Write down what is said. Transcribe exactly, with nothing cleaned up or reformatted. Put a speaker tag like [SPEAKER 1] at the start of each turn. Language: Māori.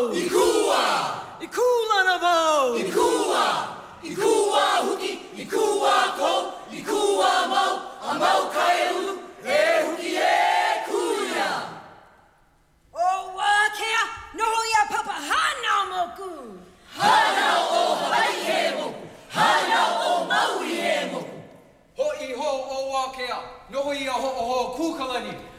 [SPEAKER 1] bo.
[SPEAKER 2] Ikua.
[SPEAKER 1] Ikula bo.
[SPEAKER 2] Ikua. Ikua huki. Ikua ko. Ikua mau. A mau kai ulu. E huki e kuia.
[SPEAKER 3] O wakea. Noho ia papa hana moku.
[SPEAKER 2] Hana o Hawaii he moku. Hana o Maui he moku.
[SPEAKER 4] Ho i ho o Wakea. Noho ia ho o ho Kukalani.